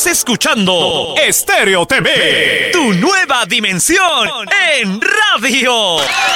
Estás escuchando Estéreo TV, tu nueva dimensión en radio.